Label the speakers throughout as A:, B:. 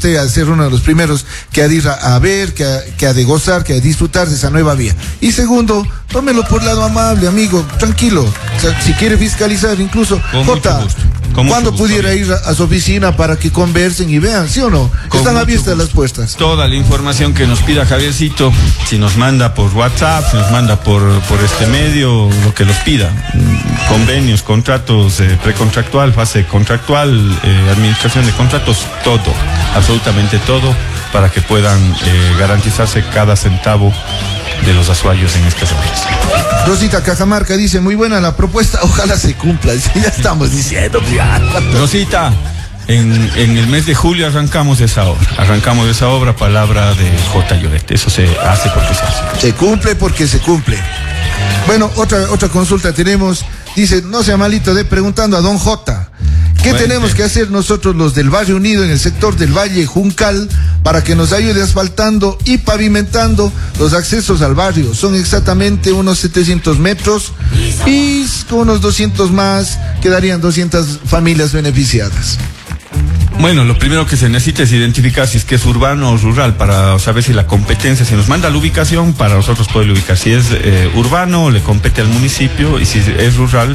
A: a ser uno de los primeros que ha de ir a ver, que ha de gozar, que ha de disfrutar de esa nueva vía. Y segundo, tómelo por lado amable, amigo, tranquilo. O sea, si quiere fiscalizar, incluso, Jota, ¿cuándo pudiera ir a su oficina para que conversen y vean, sí o no? Están abiertas las puertas.
B: Toda la información que nos pida Javiercito, si nos manda por WhatsApp, si nos manda por este medio, lo que nos pida. Convenios, contratos, precontractual, fase contractual, administración de contratos, todo, absolutamente todo, para que puedan garantizarse cada centavo de los azuayos en estas obras.
A: Rosita Cajamarca dice, muy buena la propuesta, ojalá se cumpla. Ya estamos diciendo.
B: Rosita, en el mes de julio arrancamos esa obra, palabra de J. Lloret. Eso se hace porque se hace.
A: Se cumple porque se cumple. Bueno, otra consulta tenemos, dice, no sea malito, preguntando a don J. ¿Qué tenemos que hacer nosotros los del Barrio Unido en el sector del Valle Juncal para que nos ayude asfaltando y pavimentando los accesos al barrio? Son exactamente unos 700 metros y con unos 200 más quedarían 200 familias beneficiadas.
B: Bueno, lo primero que se necesita es identificar si es que es urbano o rural para saber si la competencia, si nos manda la ubicación, para nosotros poder ubicar. Si es urbano, le compete al municipio, y si es rural,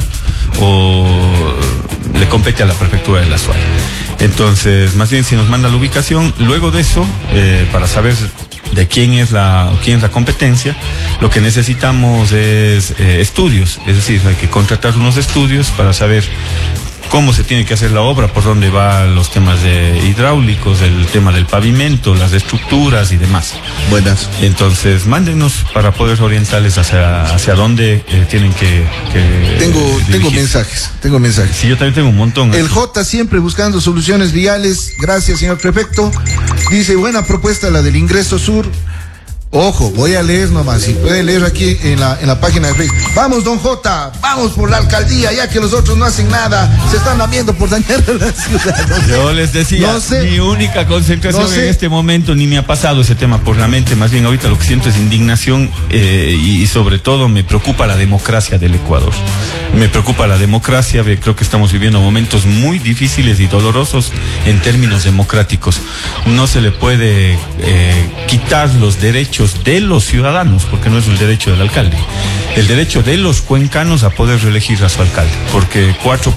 B: o le compete a la prefectura de la Azuay. Entonces, más bien si nos manda la ubicación, luego de eso, para saber de quién es la competencia, lo que necesitamos es estudios, es decir, hay que contratar unos estudios para saber cómo se tiene que hacer la obra, por dónde van los temas de hidráulicos, el tema del pavimento, las estructuras y demás.
A: Buenas.
B: Entonces, mándenos para poder orientarles hacia dónde tienen que
A: Tengo mensajes.
B: Sí, yo también tengo un montón.
A: El J siempre buscando soluciones viales. Gracias, señor prefecto. Dice, buena propuesta la del ingreso sur. Ojo, voy a leer nomás, si puede leer aquí en la página de Facebook. Vamos, don J, vamos por la alcaldía, ya que los otros no hacen nada, se están lamiendo por dañar a la ciudad.
B: Yo les decía, mi única concentración en este momento, ni me ha pasado ese tema por la mente, más bien ahorita lo que siento es indignación y sobre todo me preocupa la democracia del Ecuador. Me preocupa la democracia, creo que estamos viviendo momentos muy difíciles y dolorosos en términos democráticos. No se le puede quitar los derechos de los ciudadanos, porque no es el derecho del alcalde, el derecho de los cuencanos a poder reelegir a su alcalde, porque 4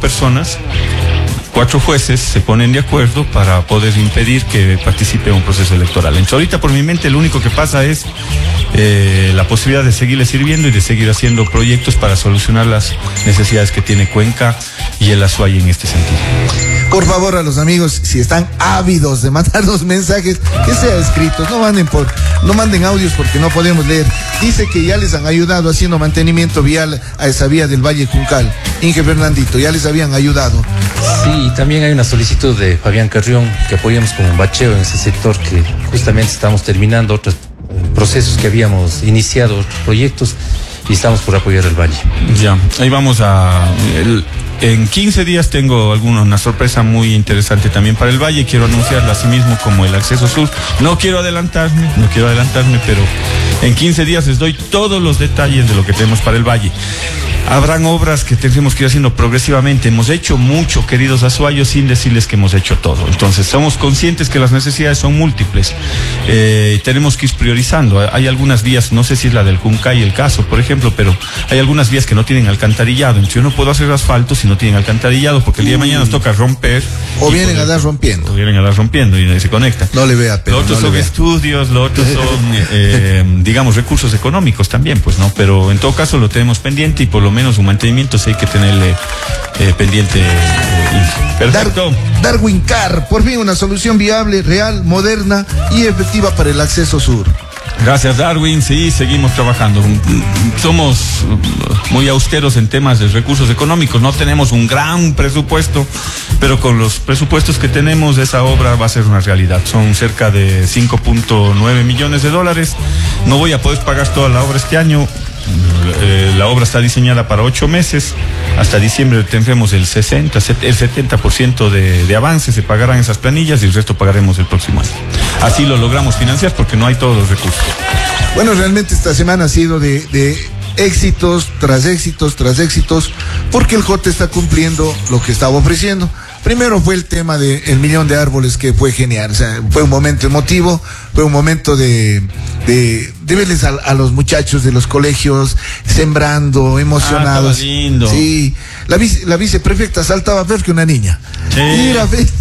B: jueces se ponen de acuerdo para poder impedir que participe en un proceso electoral. Entonces ahorita por mi mente lo único que pasa es la posibilidad de seguirle sirviendo y de seguir haciendo proyectos para solucionar las necesidades que tiene Cuenca y el Azuay en este sentido.
A: Por favor, a los amigos, si están ávidos de mandarnos mensajes, que sea escritos, no manden audios porque no podemos leer. Dice que ya les han ayudado haciendo mantenimiento vial a esa vía del Valle Juncal. Inge Fernandito, ya les habían ayudado.
C: Sí, también hay una solicitud de Fabián Carrión que apoyemos con un bacheo en ese sector, que justamente estamos terminando otros procesos que habíamos iniciado, otros proyectos, y estamos por apoyar el Valle.
B: Ya, ahí vamos en 15 días tengo una sorpresa muy interesante también para el Valle. Quiero anunciarla así mismo como el acceso sur. No quiero adelantarme, pero en 15 días les doy todos los detalles de lo que tenemos para el Valle. Habrán obras que tendremos que ir haciendo progresivamente. Hemos hecho mucho, queridos azuayos, sin decirles que hemos hecho todo. Entonces, somos conscientes que las necesidades son múltiples. Tenemos que ir priorizando. Hay algunas vías, no sé si es la del Juncay el caso, por ejemplo, pero hay algunas vías que no tienen alcantarillado. Entonces, yo no puedo hacer asfalto si no tienen alcantarillado, porque el día de mañana nos toca romper.
A: O vienen a dar rompiendo.
B: Y se conectan.
A: No le vea, pero
B: lo otro son estudios, lo otro son, digamos, recursos económicos también, pues, ¿no? Pero en todo caso lo tenemos pendiente y por lo menos un mantenimiento sí hay que tenerle pendiente. Perfecto.
A: Darwin Car, por fin una solución viable, real, moderna y efectiva para el acceso sur.
B: Gracias, Darwin. Sí, seguimos trabajando. Somos muy austeros en temas de recursos económicos. No tenemos un gran presupuesto, pero con los presupuestos que tenemos, esa obra va a ser una realidad. Son cerca de 5.9 millones de dólares. No voy a poder pagar toda la obra este año. La obra está diseñada para 8 meses. Hasta diciembre tendremos el 70% de avance. Se pagarán esas planillas y el resto pagaremos el próximo año. Así lo logramos financiar porque no hay todos los recursos.
A: Bueno, realmente esta semana ha sido de éxitos tras éxitos, porque el J está cumpliendo lo que estaba ofreciendo. Primero fue el tema del millón de árboles, que fue genial. O sea, fue un momento emotivo, fue un momento de verles a los muchachos de los colegios sembrando, emocionados.
B: Estaba lindo.
A: Sí, la viceprefecta saltaba peor que una niña.
B: Sí.
A: Mira, feliz,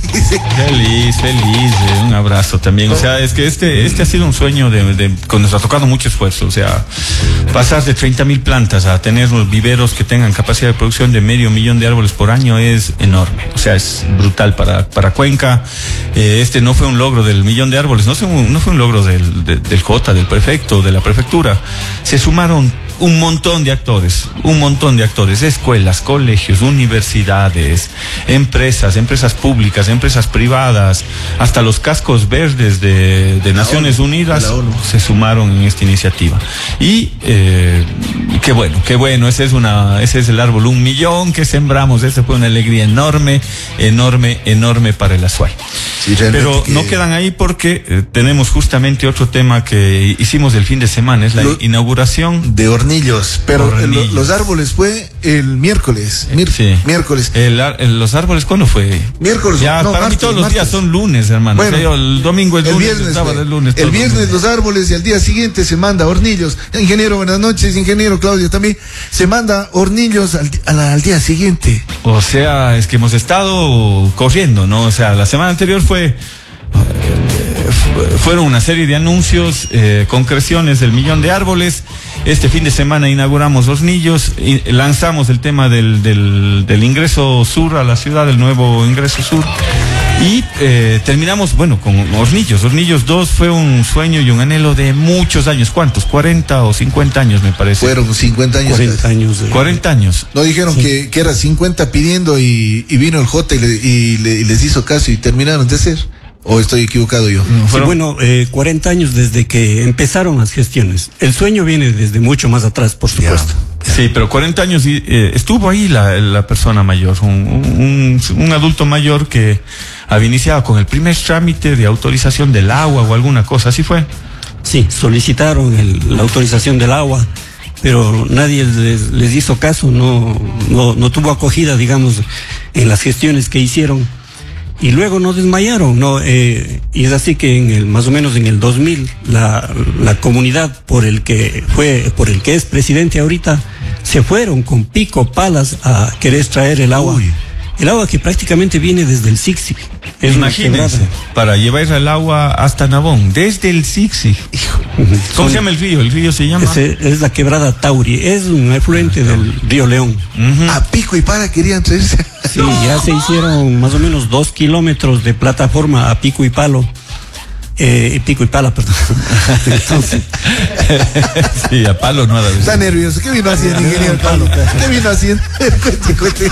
B: un abrazo también. O sea, es que este ha sido un sueño que nos ha tocado mucho esfuerzo. O sea, pasar de 30.000 plantas a tener viveros que tengan capacidad de producción de 500.000 de árboles por año es enorme. O sea, es brutal para Cuenca. Este no fue un logro del 1.000.000 de árboles, no fue un logro del Jota, del prefecto, de la prefectura. Se sumaron un montón de actores, escuelas, colegios, universidades, empresas públicas, empresas privadas, hasta los cascos verdes de Naciones Unidas se sumaron en esta iniciativa. Y qué bueno, ese es el árbol 1.000.000 que sembramos. Esa fue una alegría enorme para el Azuay.
A: Sí,
B: pero no quedan ahí porque tenemos justamente otro tema que hicimos el fin de semana, es la inauguración
A: de Hornillos, pero los árboles fue el miércoles.
B: Sí.
A: Miércoles.
B: Los árboles, ¿cuándo fue?
A: Miércoles.
B: Ya,
A: no,
B: para
A: martes,
B: mí todos los
A: martes.
B: días son lunes, hermano.
A: Bueno,
B: o sea, el domingo es lunes,
A: viernes,
B: el sábado es lunes.
A: El viernes los árboles y al día siguiente se manda Hornillos. Ingeniero, buenas noches, ingeniero Claudio también. Se manda Hornillos al día siguiente.
B: O sea, es que hemos estado corriendo, ¿no? O sea, la semana anterior fueron una serie de anuncios, concreciones del 1.000.000 de árboles. Este fin de semana inauguramos Hornillos, lanzamos el tema del ingreso sur a la ciudad, del nuevo ingreso sur. Y terminamos, con Hornillos. Hornillos 2 fue un sueño y un anhelo de muchos años. ¿Cuántos? 40 o 50 años, me parece.
A: Fueron 50 años.
C: 40 años.
B: 40 años.
A: No dijeron que era 50 pidiendo y vino el Jota y les hizo caso y terminaron de hacer. ¿O estoy equivocado yo?
D: Sí, 40 años desde que empezaron las gestiones. El sueño viene desde mucho más atrás, por supuesto.
B: Sí, pero 40 años estuvo ahí la persona mayor, un adulto mayor que había iniciado con el primer trámite de autorización del agua o alguna cosa, ¿así fue?
D: Sí, solicitaron la autorización del agua, pero nadie les hizo caso, no tuvo acogida, digamos, en las gestiones que hicieron. Y luego no desmayaron, ¿no? Y es así que más o menos en el 2000, la comunidad por el que es presidente ahorita, se fueron con pico, palas a querer extraer el agua.
A: Uy.
D: El agua que prácticamente viene desde el Sixi.
B: Imagínense, para llevar el agua hasta Nabón, desde el Sixi. ¿Cómo se llama el río? El río se llama...
D: Es la quebrada Tauri, es un afluente del río León.
A: A pico y para querían traerse.
D: Sí, ya se hicieron más o menos 2 kilómetros de plataforma a pico y palo. Pico y pala, perdón. Entonces,
B: sí, a palo no ha de
A: Está nervioso. ¿Qué vino haciendo, ingeniero Pablo? ¿Qué vino haciendo? Cuente.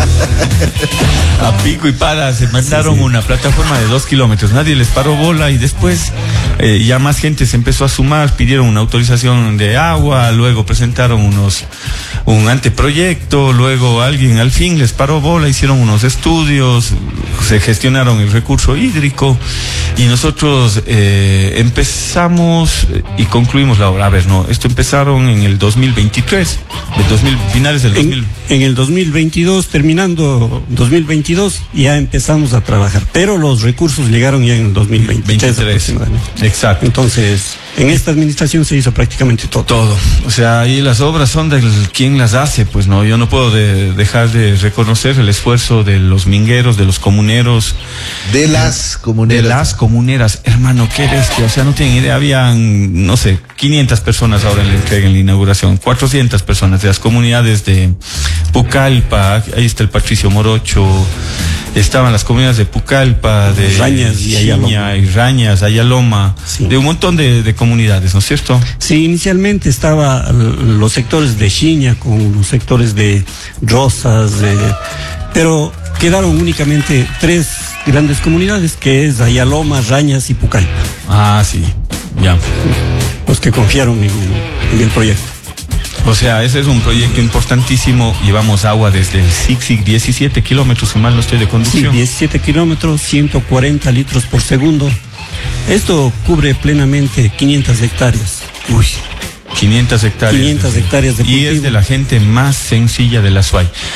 B: A pico y pala se mandaron una plataforma de 2 kilómetros. Nadie les paró bola y después ya más gente se empezó a sumar, pidieron una autorización de agua, luego presentaron un anteproyecto, luego alguien al fin les paró bola, hicieron unos estudios, se gestionaron el recurso hídrico y nosotros empezamos y concluimos la obra. A ver, esto empezaron en el 2023, finales del 2000.
D: En el 2022, terminando 2022, ya empezamos a trabajar, pero los recursos llegaron ya en el 2023.
B: Exacto.
D: Entonces, en esta administración se hizo prácticamente todo.
B: Todo. O sea, ahí las obras son de quien las hace, pues no. Yo no puedo dejar de reconocer el esfuerzo de los mingueros, de los comuneros.
A: De las comuneras.
B: Hermano, qué bestia. O sea, no tienen idea. Habían, 500 personas ahora en la entrega, en la inauguración. 400 personas de las comunidades de Pucallpa. Ahí está el Patricio Morocho. Estaban las comunidades de Pucallpa, de
D: Rañas y
B: Ayaloma,
D: sí.
B: De un montón de comunidades, ¿no es cierto?
D: Sí, inicialmente estaba los sectores de Xiña con los sectores de Rosas, pero quedaron únicamente 3 grandes comunidades, que es Ayaloma, Rañas y Pucallpa.
B: Ah, sí, ya.
D: Los que confiaron en el proyecto.
B: O sea, ese es un proyecto importantísimo. Llevamos agua desde el Sixi, 17 kilómetros, si mal no estoy de conducción.
D: Sí, 17 kilómetros, 140 litros por segundo. Esto cubre plenamente 500 hectáreas.
B: Uy, 500 hectáreas.
D: 500 hectáreas de cultivo.
B: Y es de la gente más sencilla de la Azuay.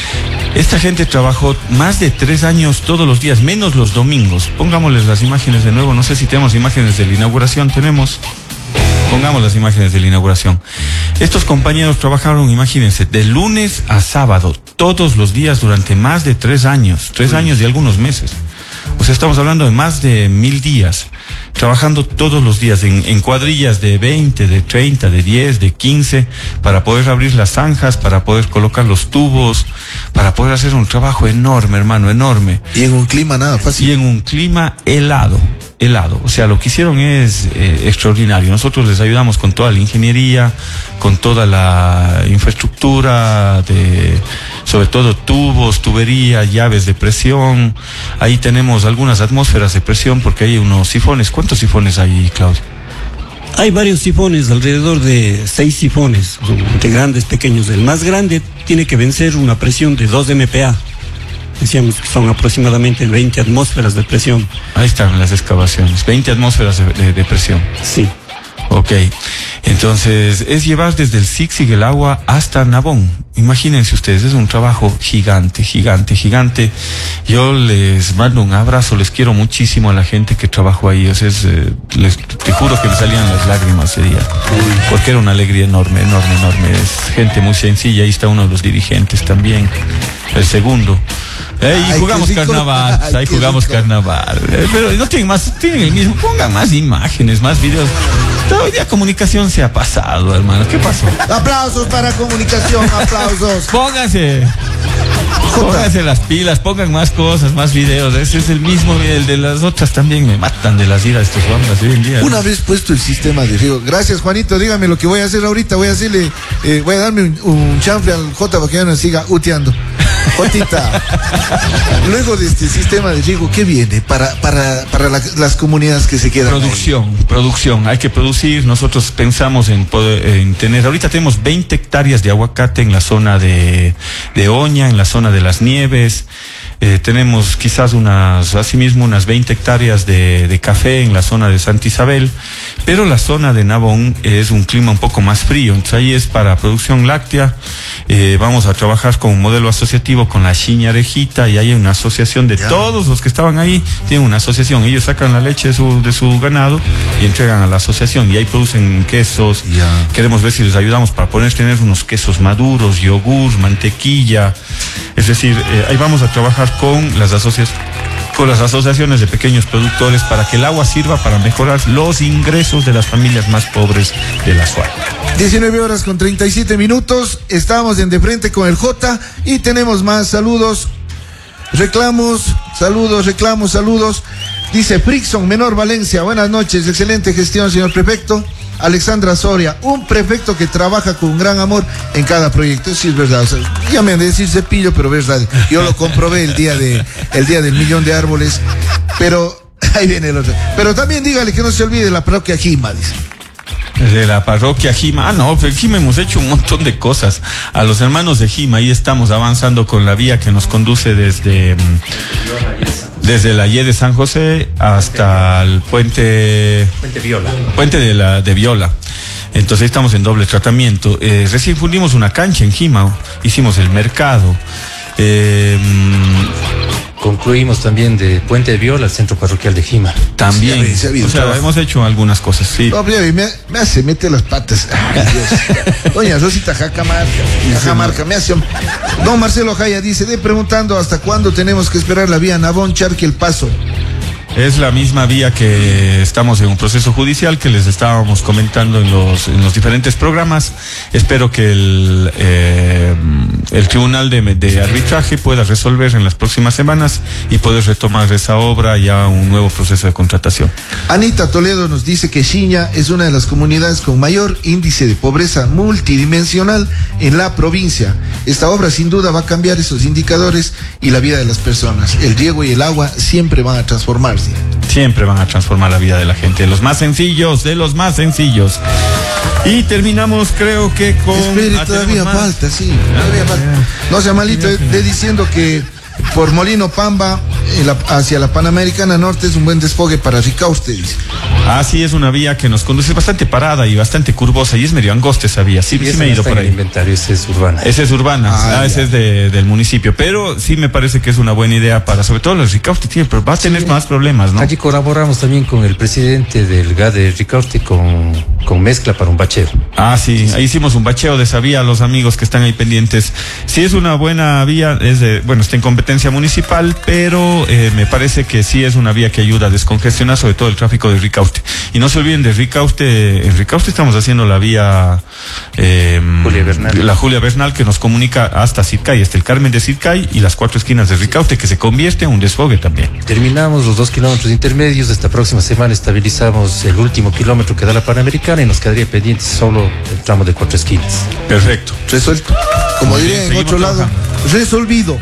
B: Esta gente trabajó más de 3 años todos los días, menos los domingos. Pongámosles las imágenes de nuevo. No sé si tenemos imágenes de la inauguración. Tenemos. Pongamos las imágenes de la inauguración. Estos compañeros trabajaron, imagínense, de lunes a sábado, todos los días durante más de 3 años. 3 años y algunos meses. O sea, estamos hablando de más de 1000 días, trabajando todos los días en cuadrillas de 20, de 30, de 10, de 15, para poder abrir las zanjas, para poder colocar los tubos, para poder hacer un trabajo enorme, hermano, enorme.
A: Y en un clima nada fácil.
B: Y en un clima helado. O sea, lo que hicieron es extraordinario. Nosotros les ayudamos con toda la ingeniería, con toda la infraestructura, sobre todo tubos, tubería, llaves de presión. Ahí tenemos algunas atmósferas de presión porque hay unos sifones. ¿Cuántos sifones hay, Claudio?
D: Hay varios sifones, alrededor de 6 sifones, de grandes, pequeños. El más grande tiene que vencer una presión de 2 MPa. Decíamos que son aproximadamente 20 atmósferas de presión.
B: Ahí están las excavaciones, 20 atmósferas de presión.
D: Sí.
B: Ok, entonces es llevar desde el Zig-Zig el agua hasta Nabón. Imagínense ustedes, es un trabajo gigante, gigante, gigante. Yo les mando un abrazo, les quiero muchísimo a la gente que trabajó ahí. O sea, te juro que me salían las lágrimas ese día, porque era una alegría enorme, enorme, enorme. Es gente muy sencilla, ahí está uno de los dirigentes también, el segundo. Y jugamos carnaval, ahí jugamos carnaval. Pero no tienen el mismo, pongan más imágenes, más videos. Hoy día comunicación se ha pasado, hermano. ¿Qué pasó?
A: Aplausos para comunicación, aplausos.
B: Pónganse las pilas, pongan más cosas, más videos. Ese es el mismo, el de las otras también me matan de las iras estos hombres hoy en día.
A: Una vez puesto el sistema de riego. Gracias, Juanito, dígame lo que voy a hacer ahorita. Voy a darme un chanfle al Jota para que ya no siga uteando. Jotita, luego de este sistema de riego, ¿qué viene para las comunidades que se quedan?
B: Producción, hay que producir. Nosotros pensamos en tener, ahorita tenemos 20 hectáreas de aguacate en la zona de Oña, en la zona de Las Nieves. Tenemos quizás asimismo unas 20 hectáreas de café en la zona de Santa Isabel, pero la zona de Nabón es un clima un poco más frío, entonces ahí es para producción láctea. Vamos a trabajar con un modelo asociativo con la Xiña Arejita, y hay una asociación de todos los que estaban ahí, tienen una asociación, ellos sacan la leche de su ganado y entregan a la asociación, y ahí producen quesos. Queremos ver si les ayudamos para poder tener unos quesos maduros, yogur, mantequilla, es decir, ahí vamos a trabajar con las asociaciones de pequeños productores para que el agua sirva para mejorar los ingresos de las familias más pobres de la zona.
A: 19:37. Estamos en De Frente con el J y tenemos más saludos, reclamos. Dice Frickson, Menor Valencia, buenas noches, excelente gestión, señor prefecto. Alexandra Soria, un prefecto que trabaja con gran amor en cada proyecto. Sí, es verdad, o sea, ya me han de decir cepillo, pero es verdad, yo lo comprobé el día del 1.000.000 de árboles, pero ahí viene el otro. Pero también dígale que no se olvide la parroquia Jima, dice.
B: De la parroquia Jima. En Jima hemos hecho un montón de cosas. A los hermanos de Jima, ahí estamos avanzando con la vía que nos conduce desde la Y de San José hasta el puente
C: Viola.
B: Puente de Viola. Entonces estamos en doble tratamiento. Recién fundimos una cancha en Jima, hicimos el mercado.
C: Concluimos también de Puente de Viola al centro parroquial de Jima.
B: También,
A: sí,
B: hemos hecho algunas cosas, sí.
A: No, me hace meter las patas. Ay, Dios. Doña Rosita Jacamarca, me hace. Don Marcelo Jaya dice, preguntando hasta cuándo tenemos que esperar la vía Nabón Charque El Paso.
B: Es la misma vía que estamos en un proceso judicial que les estábamos comentando en los diferentes programas. Espero que el tribunal de arbitraje pueda resolver en las próximas semanas y poder retomar esa obra ya un nuevo proceso de contratación.
A: Anita Toledo nos dice que Xiña es una de las comunidades con mayor índice de pobreza multidimensional en la provincia. Esta obra sin duda va a cambiar esos indicadores y la vida de las personas. El riego y el agua siempre van a transformarse.
B: Siempre van a transformar la vida de la gente, de los más sencillos. Y terminamos, creo que con...
A: Espere, todavía falta, sí. Todavía falta. No sea malito, diciendo que por Molino Pamba hacia la Panamericana Norte es un buen desfogue para Ricaurte, dice.
B: Sí, es una vía que nos conduce bastante parada y bastante curvosa y es medio angosta esa vía. Sí, sí me he ido por ahí.
C: Inventario, ese es urbana.
B: Ese es urbana, ese es del municipio, pero sí me parece que es una buena idea para, sobre todo los Ricaurte, pero va a tener más problemas, ¿no?
C: Allí colaboramos también con el presidente del GA de Ricaurte con mezcla para un bacheo.
B: Sí, ahí hicimos un bacheo de esa vía, los amigos que están ahí pendientes. Sí es una buena vía, está en competencia municipal, pero me parece que sí es una vía que ayuda a descongestionar sobre todo el tráfico de Ricaurte. Y no se olviden de Ricaurte, en Ricaurte estamos haciendo la vía
C: Julia Bernal.
B: La Julia Bernal, que nos comunica hasta Circay, hasta el Carmen de Circay y las 4 esquinas de Ricaurte, que se convierte en un desfogue también.
C: Terminamos los 2 kilómetros intermedios. Esta próxima semana estabilizamos el último kilómetro que da la Panamericana y nos quedaría pendiente solo el tramo de 4 esquinas.
B: Perfecto.
A: Resuelto. Como diría en otro lado, resolvido.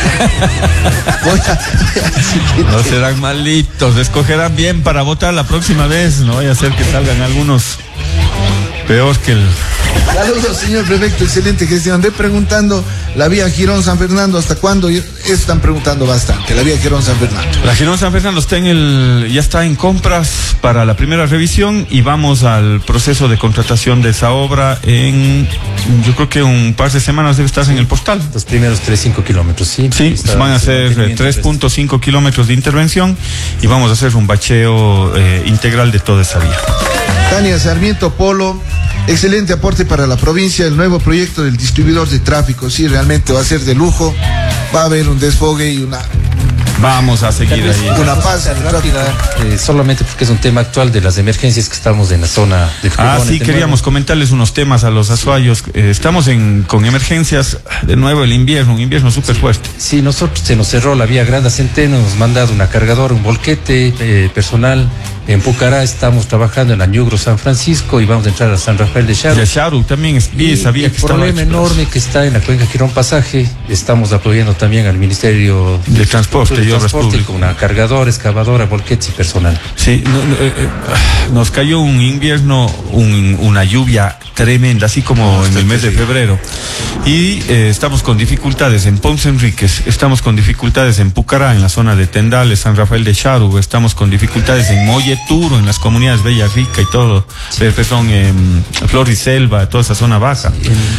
B: No serán malitos, escogerán bien para votar la próxima vez. No vaya a ser que salgan algunos peor que el...
A: Saludos, señor prefecto, excelente gestión. Andé preguntando la vía Girón-San Fernando, ¿hasta cuándo? Están preguntando bastante, la vía Girón-San Fernando.
B: La Girón-San Fernando ya está en compras para la primera revisión y vamos al proceso de contratación de esa obra yo creo que un par de semanas debe estar en el portal.
C: Los primeros 3-5 kilómetros, sí.
B: Sí, van a ser 3.5 kilómetros de intervención y vamos a hacer un bacheo integral de toda esa vía.
A: Tania Sarmiento Polo, excelente aporte para la provincia, el nuevo proyecto del distribuidor de tráfico, sí, realmente va a ser de lujo, va a haber un desfogue y
B: vamos a seguir ahí.
A: Una paz
C: rápida, solamente porque es un tema actual de las emergencias que estamos en la zona de Frijón.
B: Sí, queríamos comentarles unos temas a los azuayos. Estamos con emergencias, de nuevo un invierno súper fuerte.
C: Sí, se nos cerró la vía Granda Centeno, nos mandado una cargadora, un volquete personal. En Pucará estamos trabajando en Añugro, San Francisco, y vamos a entrar a San Rafael de Charu.
B: De Charu también esa vía que está.
C: El problema enorme que está en la cuenca Quirón Pasaje, estamos apoyando también al Ministerio
B: de Transporte y Obras Públicas
C: con una cargadora, excavadora, volquetes y personal.
B: Sí, nos cayó un invierno, una lluvia tremenda, así como en el mes de febrero. Y estamos con dificultades en Ponce Enríquez, estamos con dificultades en Pucará, en la zona de Tendales, San Rafael de Charu, estamos con dificultades en Molleturo, en las comunidades Bella Rica y todo, Flor y Selva, toda esa zona baja.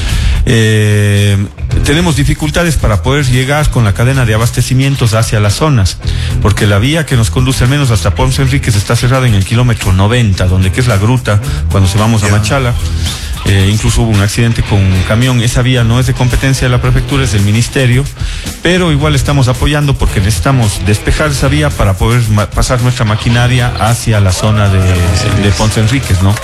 B: Tenemos dificultades para poder llegar con la cadena de abastecimientos hacia las zonas, porque la vía que nos conduce al menos hasta Ponce Enríquez está cerrada en el kilómetro 90, donde que es la gruta, cuando se vamos a Machala. Incluso hubo un accidente con un camión. Esa vía no es de competencia de la prefectura, es del ministerio, pero igual estamos apoyando porque necesitamos despejar esa vía para poder pasar nuestra maquinaria hacia la zona de Ponce Enríquez, ¿no?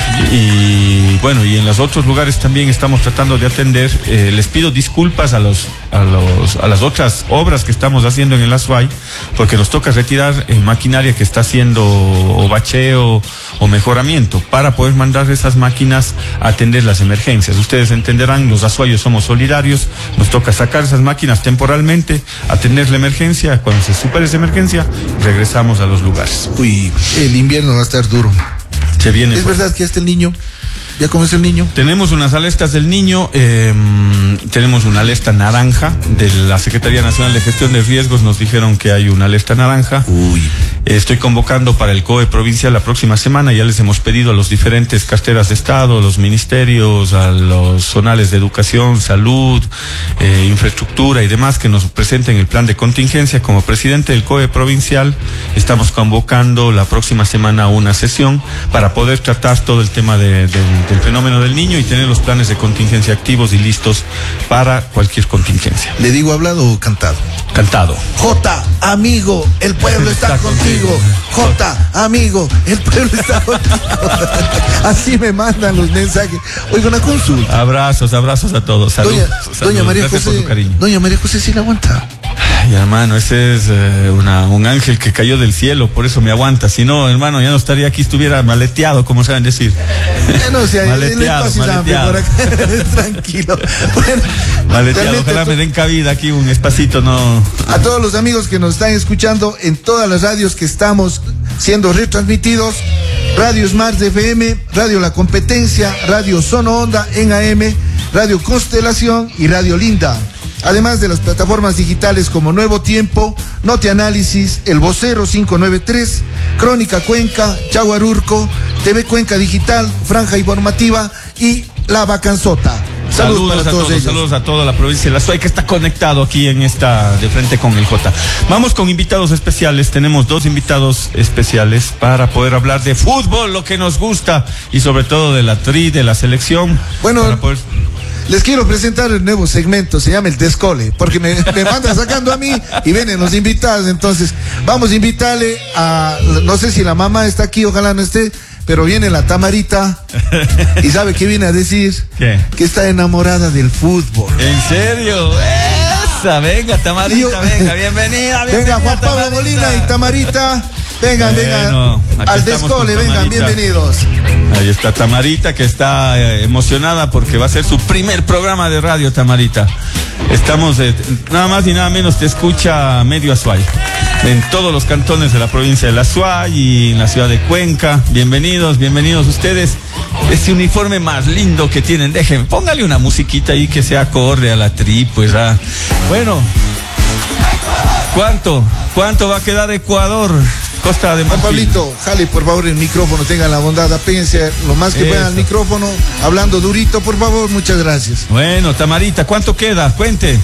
B: Y bueno, y en los otros lugares también estamos tratando de atender. Les pido disculpas a las otras obras que estamos haciendo en el Azuay, porque nos toca retirar maquinaria que está haciendo o bacheo o mejoramiento para poder mandar esas máquinas a atender las emergencias. Ustedes entenderán, los azuayos somos solidarios, nos toca sacar esas máquinas temporalmente, atender la emergencia. Cuando se supere esa emergencia, regresamos a los lugares.
A: Uy, el invierno va a estar duro.
B: Se viene.
A: ¿Es verdad que el niño? ¿Ya comenzó el niño?
B: Tenemos unas alestas del niño, tenemos una alesta naranja de la Secretaría Nacional de Gestión de Riesgos, nos dijeron que hay una alesta naranja. Estoy convocando para el COE provincial la próxima semana, ya les hemos pedido a los diferentes carteras de Estado, a los ministerios, a los zonales de educación, salud, infraestructura y demás que nos presenten el plan de contingencia. Como presidente del COE provincial estamos convocando la próxima semana una sesión para poder tratar todo el tema del fenómeno del niño y tener los planes de contingencia activos y listos para cualquier contingencia.
A: ¿Le digo hablado o cantado?
B: Cantado.
A: J, amigo, el pueblo está contigo. J, amigo, el pueblo está contigo. Así me mandan los mensajes. Oiga, una consulta.
B: Abrazos a todos. Salud.
A: Doña María José. Doña María José sí la aguanta.
B: Ay, hermano, ese es un ángel que cayó del cielo, por eso me aguanta. Si no, hermano, ya no estaría aquí, estuviera maleteado, como saben decir.
A: No, o sea, maleteado. Tranquilo. Bueno,
B: maleteado, ojalá me den cabida aquí un espacito, no.
A: A todos los amigos que nos están escuchando en todas las radios que estamos siendo retransmitidos, Radio Smart FM, Radio La Competencia, Radio Sono Onda en AM, Radio Constelación y Radio Linda. además de las plataformas digitales como Nuevo Tiempo, Notianálisis, El Vocero 593, Crónica Cuenca, Chaguarurco, TV Cuenca Digital, Franja Informativa y La Vacanzota.
B: Saludos a todos, saludos a toda la provincia de la Suay que está conectado aquí en esta de frente con el J. Vamos con invitados especiales, tenemos 2 invitados especiales para poder hablar de fútbol, lo que nos gusta, y sobre todo de la tri, de la selección.
A: Bueno, les quiero presentar el nuevo segmento, se llama El Descole, porque me mandan sacando a mí y vienen los invitados, entonces vamos a invitarle a, no sé si la mamá está aquí, ojalá no esté, pero viene la Tamarita y ¿sabe qué viene a decir?
B: ¿Qué?
A: Que está enamorada del fútbol.
B: ¿En serio? Esa, venga Tamarita, venga, bienvenida.
A: Venga Juan Pablo Molina y Tamarita, vengan, al Descole, vengan, bienvenidos.
B: Ahí está Tamarita, que está emocionada porque va a ser su primer programa de radio, Tamarita. Estamos, nada más y nada menos, te escucha medio Azuay, en todos los cantones de la provincia de la Azuay y en la ciudad de Cuenca. Bienvenidos ustedes. Este uniforme más lindo que tienen, déjenme, póngale una musiquita ahí que sea acorde a la tri, pues. Bueno, ¿cuánto va a quedar Ecuador? Costa de Marfil.
A: Pablito, jale por favor el micrófono, tengan la bondad, apéguense lo más que puedan al micrófono, hablando durito, por favor, muchas gracias.
B: Bueno, Tamarita, ¿cuánto queda? Cuente.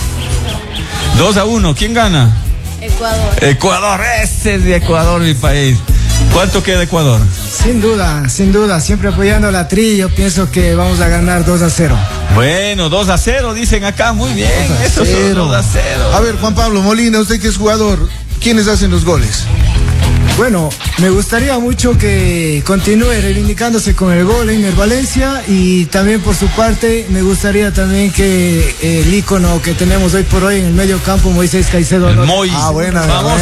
B: 2-1, ¿quién gana? Ecuador, ese es de Ecuador, mi país. ¿Cuánto queda Ecuador?
E: Sin duda, siempre apoyando a la tri, yo pienso que vamos a ganar 2-0.
B: Bueno, 2-0, dicen acá, muy bien, eso es 2-0.
A: A ver, Juan Pablo Molina, usted que es jugador, ¿quiénes hacen los goles?
E: Bueno, me gustaría mucho que continúe reivindicándose con el gol Ener Valencia, y también por su parte me gustaría también que el ícono que tenemos hoy por hoy en el medio campo, Moisés Caicedo.
B: El Moy.
A: Buena.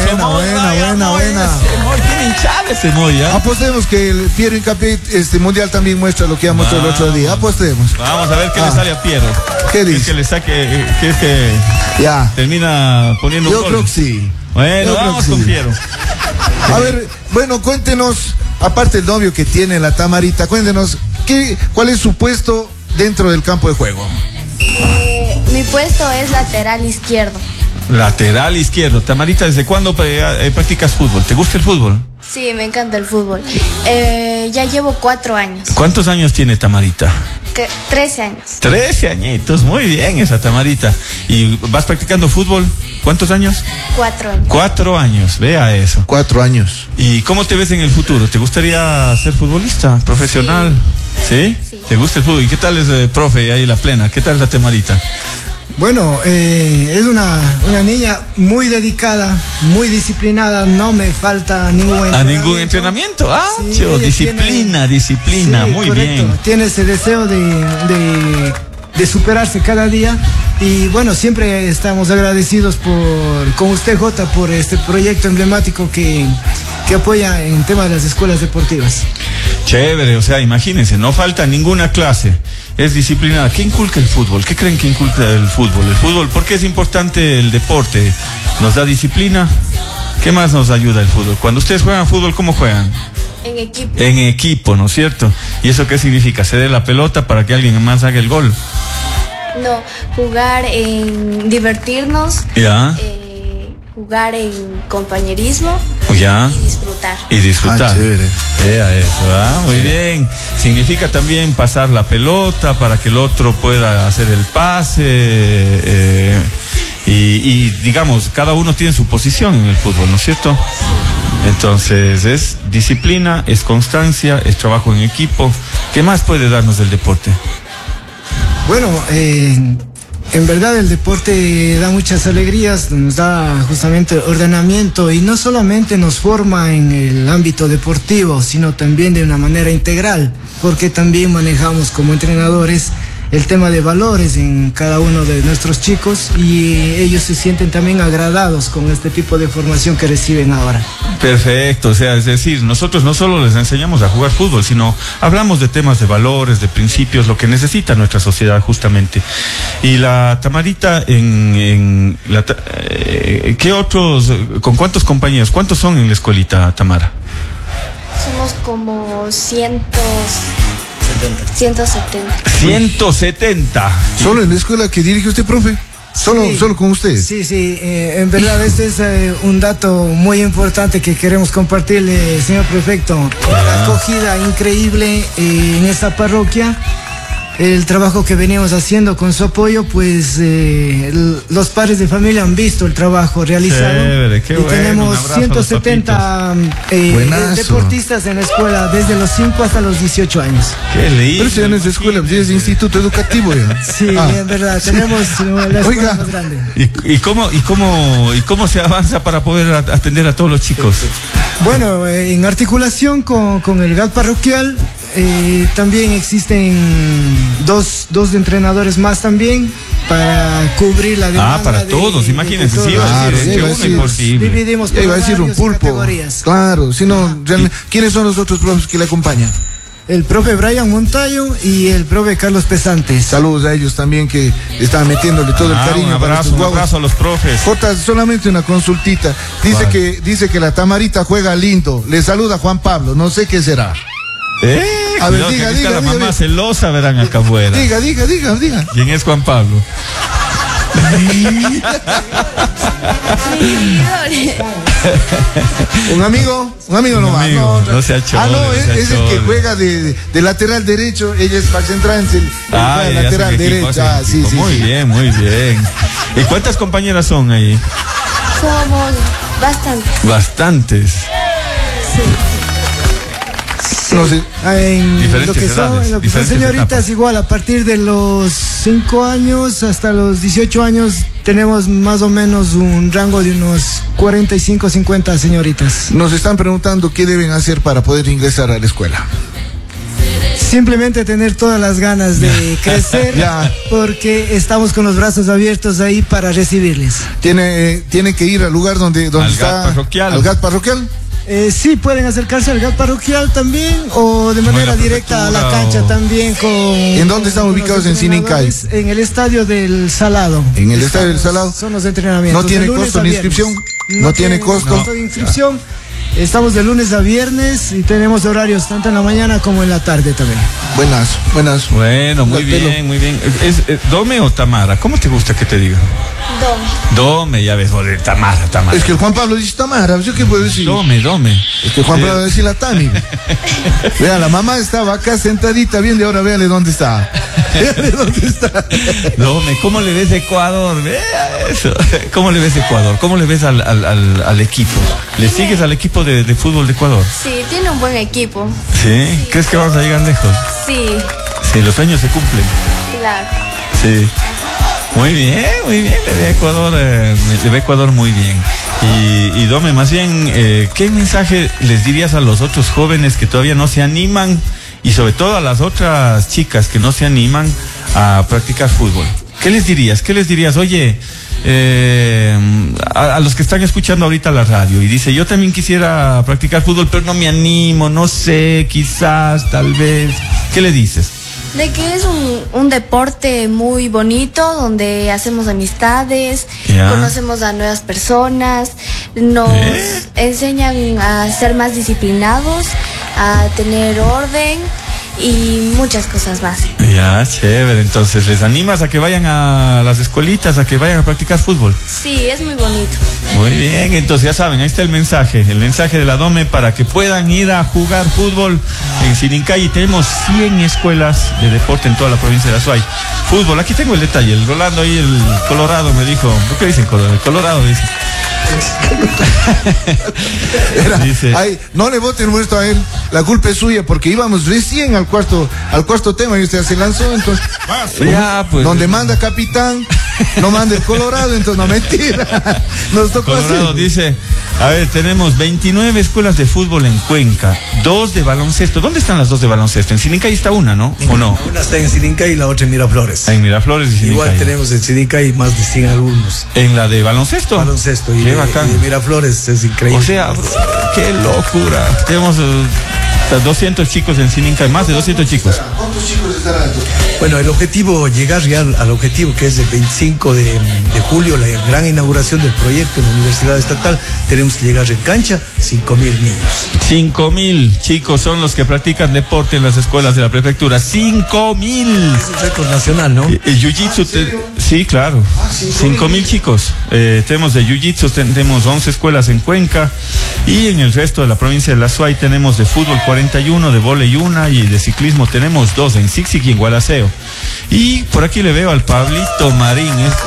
B: Tiene hinchada ese Moy,
A: Apostemos que el Piero Hincapié mundial también muestra lo que ha mostrado el otro día. Apostemos.
B: Vamos a ver qué le sale a Piero.
A: ¿Qué dice?
B: Que le saque, que
A: ya
B: termina poniendo un gol.
A: Yo creo que sí.
B: Bueno, vamos con Piero.
A: A ver, bueno, cuéntenos, aparte del novio que tiene la Tamarita, cuéntenos, ¿cuál es su puesto dentro del campo de juego?
F: Mi puesto es lateral izquierdo.
B: Lateral izquierdo. Tamarita, ¿desde cuándo practicas fútbol? ¿Te gusta el fútbol?
F: Sí, me encanta el fútbol. Ya llevo 4 años.
B: ¿Cuántos años tiene Tamarita?
F: 13 años.
B: 13 añitos, muy bien esa Tamarita. ¿Y vas practicando fútbol? ¿Cuántos años?
F: 4 años.
B: 4 años, vea eso.
A: 4 años.
B: ¿Y cómo te ves en el futuro? ¿Te gustaría ser futbolista profesional? ¿Sí?
F: Sí.
B: ¿Te gusta el fútbol? ¿Y qué tal es, profe, ahí la plena? ¿Qué tal es la Tamarita?
E: Bueno, es una niña muy dedicada, muy disciplinada, no me falta ningún entrenamiento.
B: ¿A ningún entrenamiento?
E: Sí,
B: disciplina,
E: sí,
B: muy
E: correcto.
B: bien.
E: Tiene ese deseo de superarse cada día, y bueno, siempre estamos agradecidos con usted, Jota, por este proyecto emblemático que apoya en tema de las escuelas deportivas.
B: Chévere, o sea, imagínense, no falta ninguna clase, es disciplinada. ¿Qué inculca el fútbol? ¿Qué creen que inculca el fútbol? El fútbol, ¿por qué es importante el deporte? ¿Nos da disciplina? ¿Qué más nos ayuda el fútbol? Cuando ustedes juegan fútbol, ¿cómo juegan?
F: En equipo.
B: En equipo, ¿no es cierto? ¿Y eso qué significa? ¿Ceder la pelota para que alguien más haga el gol?
F: No, jugar en divertirnos.
B: Ya.
F: Jugar en compañerismo.
B: Ya.
F: Y disfrutar.
B: Chévere. Vea eso, muy bien. Significa también pasar la pelota para que el otro pueda hacer el pase. Y digamos, cada uno tiene su posición en el fútbol, ¿no es cierto? Entonces es disciplina, es constancia, es trabajo en equipo. ¿Qué más puede darnos del deporte?
E: Bueno, en verdad el deporte da muchas alegrías, nos da justamente ordenamiento, y no solamente nos forma en el ámbito deportivo, sino también de una manera integral, porque también manejamos como entrenadores el tema de valores en cada uno de nuestros chicos, y ellos se sienten también agradados con este tipo de formación que reciben ahora.
B: Perfecto, o sea, es decir, nosotros no solo les enseñamos a jugar fútbol, sino hablamos de temas de valores, de principios, lo que necesita nuestra sociedad justamente. Y la Tamarita, ¿qué otros, con cuántos compañeros, cuántos son en la escuelita, Tamara?
F: Somos como 170.
B: 170.
A: ¿Solo en la escuela que dirige usted, profe? Solo con ustedes.
E: Sí, en verdad este es un dato muy importante que queremos compartirle, señor prefecto. Una acogida increíble en esta parroquia. El trabajo que veníamos haciendo con su apoyo, pues los padres de familia han visto el trabajo realizado.
B: Chévere, qué
E: y
B: bueno,
E: tenemos
B: un abrazo a los
E: 170
A: Buenazo.
E: deportistas en la escuela desde los 5 hasta los 18 años.
B: Qué lindo.
A: Pero si ya no es de escuela, si es de instituto educativo ya.
E: Sí,
A: Ah.
E: en verdad, tenemos la escuela
A: Oiga.
E: más grande.
B: ¿Y cómo se avanza para poder atender a todos los chicos?
E: Bueno, en articulación con el GAT parroquial, también existen dos entrenadores más también para cubrir la demanda.
B: Para todos, imagínense,
E: todos.
B: sí, iba a decir,
A: Claro,
B: es
A: sí,
B: que uno imposible.
E: Dividimos
A: Ya
E: por
A: iba a decir un
E: horarios y
A: pulpo.
E: categorías.
A: Claro, si no, realmente, ¿quiénes son los otros profes que le acompañan?
E: El profe Brian Montayo y el profe Carlos Pesantes.
A: Saludos a ellos también que están metiéndole todo el cariño.
B: Un
A: para estos
B: un
A: guaguas.
B: abrazo a los profes.
A: Jota, solamente una consultita. Dice que la Tamarita juega lindo. Le saluda Juan Pablo. No sé qué será. A ver,
B: Cuidado, que
A: diga,
B: aquí está
A: diga,
B: la
A: diga,
B: mamá
A: diga.
B: celosa, verán acá afuera.
A: Diga.
B: ¿Quién es Juan Pablo?
A: Un amigo nomás.
B: amigo, no sea chole,
A: no,
B: no sea
A: es el que
B: chole.
A: juega de lateral derecho. Ella es para central en el
B: Ya
A: lateral
B: sé qué equipo
A: derecho.
B: hace el equipo. Muy bien, muy bien. ¿Y cuántas compañeras son ahí?
F: Somos bastantes.
B: Bastantes.
A: No sé.
E: En
B: Diferentes
E: lo que
B: edades,
E: son, lo que son
B: diferentes
E: señoritas,
B: etapas.
E: igual a partir de los 5 años hasta los 18 años tenemos más o menos un rango de unos 45, 50 señoritas.
A: Nos están preguntando qué deben hacer para poder ingresar a la escuela.
E: Simplemente tener todas las ganas de crecer,
A: Ya.
E: porque estamos con los brazos abiertos ahí para recibirles.
A: Tiene que ir al lugar donde
B: Al
A: está.
B: GAT parroquial.
A: Al GAT parroquial.
E: Sí, pueden acercarse al GAT parroquial también o de manera
B: la
E: directa a la
B: prefectura
E: cancha
B: o-
E: también con...
A: ¿En dónde están
E: con
A: ubicados
E: los
A: en Sinincay?
E: entrenadores. En el estadio del Salado.
A: En el estadio del Salado.
E: Son los entrenamientos.
A: ¿No tiene
E: de lunes
A: costo
E: a
A: ni
E: viernes.
A: inscripción? ¿No tiene costo?
E: de inscripción. Estamos de lunes a viernes y tenemos horarios tanto en la mañana como en la tarde también.
A: Buenas.
B: Bueno, muy
A: Pelo.
B: bien, muy bien. ¿Es Dome o Tamara? ¿Cómo te gusta que te diga? Dome, ya ves, joder, Tamara.
A: Es que el Juan Pablo dice Tamara, ¿yo qué puedo decir?
B: Dome.
A: Es que Juan Pablo va a decir la Tami. Vea, la mamá estaba acá sentadita viendo y ahora véale dónde está. Véale dónde está.
B: Dome, ¿cómo le ves a Ecuador? Vea eso. ¿Cómo le ves a Ecuador? ¿Cómo le ves al equipo? ¿Le sigues al equipo de fútbol de Ecuador?
F: Sí, tiene un buen equipo.
B: ¿Sí? ¿Crees que vamos a llegar lejos?
F: Sí,
B: Sí, los sueños se cumplen.
F: claro.
B: Sí. Muy bien. Le ve a Ecuador muy bien. Y Dome, más bien, ¿qué mensaje les dirías a los otros jóvenes que todavía no se animan y sobre todo a las otras chicas que no se animan a practicar fútbol? ¿Qué les dirías? Oye, a los que están escuchando ahorita la radio y dice, yo también quisiera practicar fútbol, pero no me animo, no sé, quizás, tal vez. ¿Qué le dices?
F: De que es un deporte muy bonito, donde hacemos amistades,
B: Ya.
F: conocemos a nuevas personas, nos enseñan a ser más disciplinados, a tener orden y muchas cosas más.
B: Ya, chévere. Entonces, ¿les animas a que vayan a las escuelitas, a que vayan a practicar fútbol?
F: Sí, es muy bonito.
B: Muy bien, entonces ya saben, ahí está el mensaje de la Dome para que puedan ir a jugar fútbol en Sinincay. Y tenemos 100 escuelas de deporte en toda la provincia de Azuay. Fútbol, aquí tengo el detalle, el Rolando ahí, el Colorado me dijo, ¿por qué dicen Colorado? El Colorado dice. Dice.
A: Ay, no le voten muerto a él, la culpa es suya porque íbamos recién al cuarto tema y usted se lanzó, entonces
B: Ya, pues.
A: donde manda capitán, no manda el Colorado, entonces no, mentira, nos tocó
B: Colorado
A: así.
B: dice, a ver, tenemos 29 escuelas de fútbol en Cuenca, 2 de baloncesto. ¿Dónde están las 2 de baloncesto? En Sinincay está una, ¿no? ¿O no?
G: Una está en Sinincay y la otra en Miraflores.
B: En Miraflores y Sinincay.
G: Igual tenemos en Sinincay más de 100 alumnos.
B: ¿En la de baloncesto?
G: Baloncesto y
B: Qué
G: de
B: bacán.
G: Miraflores es increíble.
B: O sea, qué locura. Tenemos 200 chicos en Sinincay, más de 200 chicos.
A: ¿Cuántos chicos estarán?
G: Bueno, el objetivo, llegar ya al objetivo que es el 25 de julio, la gran inauguración del proyecto en la Universidad Estatal, tenemos que llegar en cancha 5.000 niños.
B: 5.000 chicos son los que practican deporte en las escuelas de la prefectura. 5.000.
G: Es un récord nacional, ¿no?
B: El jiu-jitsu, sí, claro. 5.000 chicos. Tenemos de jiu-jitsu, tenemos 11 escuelas en Cuenca. Y en el resto de la provincia de La Suay tenemos de fútbol 41, de vóley 1 y de ciclismo tenemos 2 en Sixic y en Gualaceo. Y por aquí le veo al Pablito Marín.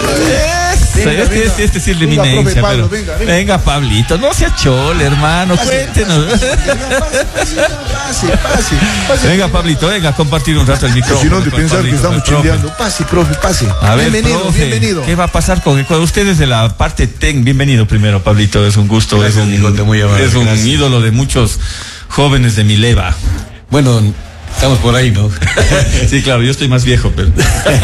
B: Este sí es de eminencia.
A: Pablo,
B: Pero venga, Pablito, no sea chole, hermano, cuéntenos.
A: Pase.
B: Venga, Pablito, venga a compartir un rato el micrófono.
A: Si no, de pensar que estamos chimbeando. Pase, profe, pase.
B: A ver,
A: bienvenido,
B: profe,
A: bienvenido.
B: ¿Qué va a pasar con Ecuador? Ustedes de la parte bienvenido primero, Pablito, es un gusto,
G: Gracias, Nicote, muy amable,
B: es un
G: gracias.
B: ídolo de muchos jóvenes de mi leva.
G: Bueno, estamos por ahí, ¿no?
B: Sí, claro, yo estoy más viejo, pero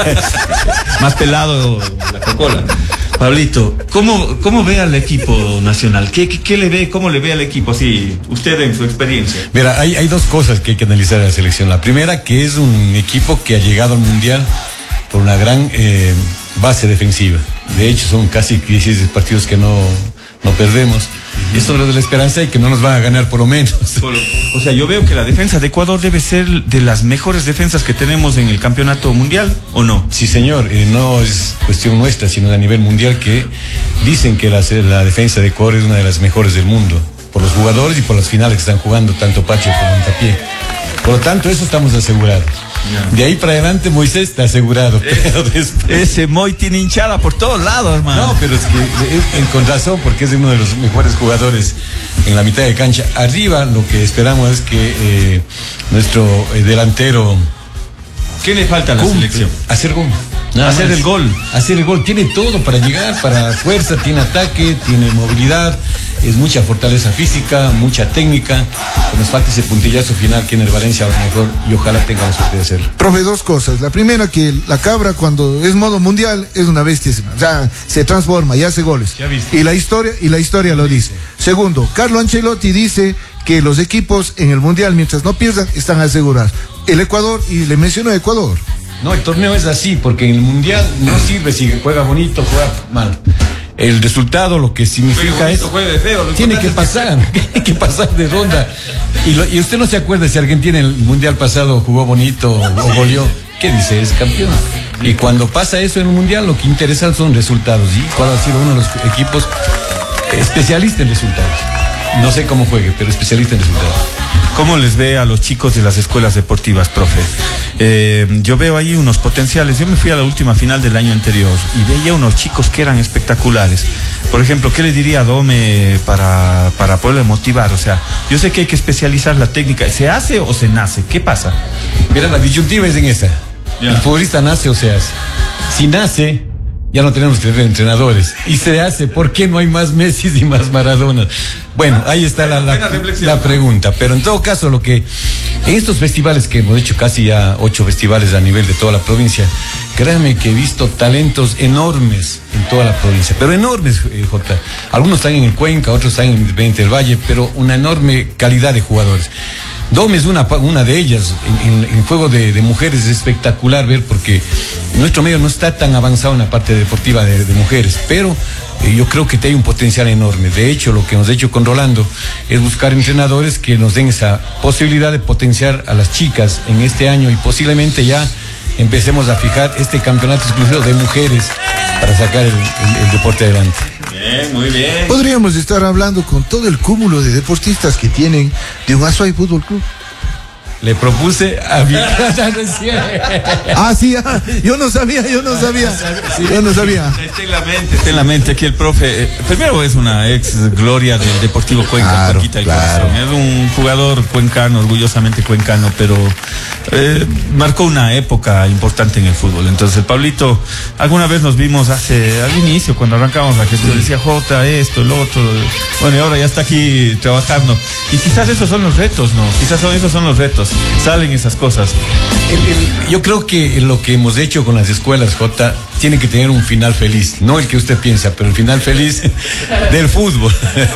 B: más pelado la Coca-Cola. Pablito, ¿cómo ve al equipo nacional? ¿Qué le ve? ¿Cómo le ve al equipo? Sí, usted en su experiencia.
G: Mira, hay dos cosas que hay que analizar en la selección. La primera, que es un equipo que ha llegado al Mundial por una gran base defensiva. De hecho, son casi 16 partidos que no perdemos. Y esto es de la esperanza y que no nos van a ganar por lo menos.
B: O sea, yo veo que la defensa de Ecuador debe ser de las mejores defensas que tenemos en el campeonato mundial, ¿o no?
G: Sí, señor, no es cuestión nuestra, sino a nivel mundial, que dicen que la defensa de Ecuador es una de las mejores del mundo, por los jugadores y por las finales que están jugando, tanto Pacho como Hincapié. Por lo tanto, eso estamos asegurados. De ahí para adelante Moisés está asegurado. Pero después...
B: Ese Moy tiene hinchada por todos lados, hermano.
G: No, pero es que con razón, porque es uno de los mejores jugadores en la mitad de cancha. Arriba lo que esperamos es que nuestro delantero...
B: ¿Qué le falta a la selección?
G: Hacer gol.
B: Hacer el gol.
G: Hacer el gol. Tiene todo para llegar, para fuerza, tiene ataque, tiene movilidad, es mucha fortaleza física, mucha técnica. Nos falta ese puntillazo final que en el Valencia a lo mejor, y ojalá tenga la suerte de hacerlo.
A: Profe, dos cosas. La primera, que la cabra cuando es modo mundial es una bestia. O sea, se transforma y hace goles.
B: Ya viste.
A: Y la historia lo dice. Segundo, Carlo Ancelotti dice que los equipos en el mundial, mientras no pierdan, están asegurados. El Ecuador, y le menciono Ecuador.
G: No, el torneo es así, porque en el mundial no sirve si juega bonito, juega mal. El resultado, lo que significa es... Tiene que pasar de ronda. Y usted no se acuerda si Argentina en el mundial pasado jugó bonito o goleó. ¿Qué dice? Es campeón. Y cuando pasa eso en un mundial, lo que interesa son resultados. Y Ecuador ha sido uno de los equipos especialistas en resultados. No sé cómo juegue, pero especialista en resultados.
B: ¿Cómo les ve a los chicos de las escuelas deportivas, profe? Yo veo ahí unos potenciales. Yo me fui a la última final del año anterior y veía unos chicos que eran espectaculares. Por ejemplo, ¿qué le diría a Dome para poderle motivar? O sea, yo sé que hay que especializar la técnica. ¿Se hace o se nace? ¿Qué pasa?
G: Mira, la disyuntiva es en esa. El futbolista nace o se hace. Si nace, ya no tenemos que tener entrenadores. Y se hace, ¿por qué no hay más Messi y más Maradona? Bueno, ahí está la pregunta. Pero en todo caso, lo que en estos festivales que hemos hecho, casi ya 8 festivales a nivel de toda la provincia, créanme que he visto talentos enormes en toda la provincia, pero enormes, Jota. Algunos están en el Cuenca, otros están en Independiente del Valle, pero una enorme calidad de jugadores. Dome es una de ellas. En juego de mujeres es espectacular ver, porque nuestro medio no está tan avanzado en la parte deportiva de mujeres, pero yo creo que hay un potencial enorme. De hecho, lo que hemos hecho con Rolando es buscar entrenadores que nos den esa posibilidad de potenciar a las chicas en este año, y posiblemente ya empecemos a fijar este campeonato exclusivo de mujeres para sacar el deporte adelante.
B: Bien, muy bien.
A: Podríamos estar hablando con todo el cúmulo de deportistas que tienen de un Azuay Fútbol Club.
G: Le propuse a mi
A: Yo no sabía.
B: Está en la mente aquí el profe. Primero es una ex gloria del Deportivo Cuenca,
A: Claro,
B: Paquita el
A: claro.
B: Corazón. Es un jugador cuencano, orgullosamente cuencano, pero marcó una época importante en el fútbol. Entonces el Pablito, alguna vez nos vimos al inicio, cuando arrancamos la gestión, decía Jota, esto, el otro. Bueno, y ahora ya está aquí trabajando. Y quizás esos son los retos, ¿no? Esos son los retos. Salen esas cosas.
G: Yo creo que lo que hemos hecho con las escuelas, Jota, tiene que tener un final feliz. No el que usted piensa, pero el final feliz del fútbol.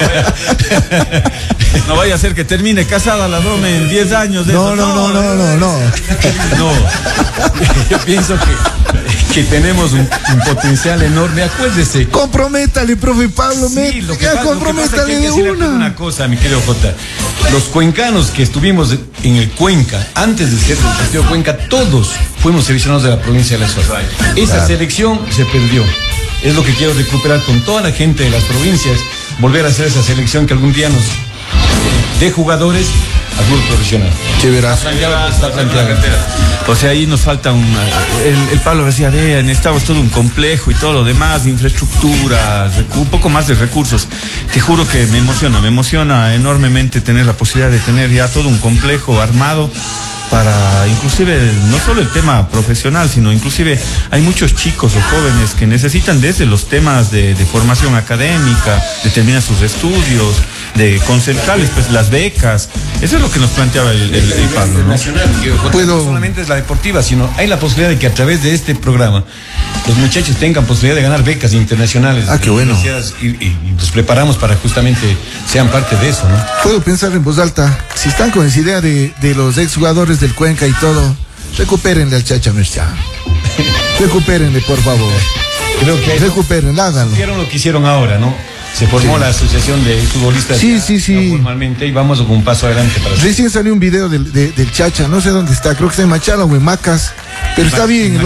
B: No vaya a ser que termine casada la Dome en 10 años.
A: No.
G: No. Yo pienso que tenemos un potencial enorme, acuérdese.
A: Comprométale, profe Pablo,
G: Sí, lo que
A: ya
G: pasa
A: comprométale
G: es que
A: de
G: hay que decirle una cosa, mi querido Jota. Los cuencanos que estuvimos en el Cuenca, antes de ser del partido Cuenca, todos fuimos seleccionados de la provincia de La Suárez. Esa selección se perdió. Es lo que quiero recuperar con toda la gente de las provincias, volver a hacer esa selección que algún día nos dé jugadores al fútbol profesional.
A: Chéverazo.
G: Está planteado.
B: O sea, ahí nos falta el Pablo decía, necesitamos todo un complejo y todo lo demás, infraestructura, un poco más de recursos. Te juro que me emociona enormemente tener la posibilidad de tener ya todo un complejo armado para inclusive no solo el tema profesional, sino inclusive hay muchos chicos o jóvenes que necesitan desde los temas de formación académica, de terminar sus estudios, de concentrarles pues las becas. Eso es lo que nos planteaba el Pablo, ¿no?
G: No solamente es la deportiva, sino hay la posibilidad de que a través de este programa los muchachos tengan posibilidad de ganar becas internacionales.
A: Ah, qué bueno.
G: Y los preparamos para justamente sean parte de eso, ¿no?
A: Puedo pensar en voz alta, si están con esa idea de los exjugadores del Cuenca y todo, recupérenle al Chacha Merchá. Recupérenle, por favor.
G: Creo que
A: recupérenle, háganlo.
G: Hicieron lo que hicieron ahora, ¿no? Se formó la asociación de futbolistas.
A: Sí.
G: Formalmente, y vamos con un paso adelante para eso.
A: Recién salió un video del Chacha, no sé dónde está, creo que está en Machala o en Macas, pero está bien,